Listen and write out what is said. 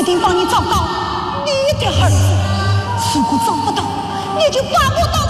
定帮你找到你的儿子。如果找不到，你就把我当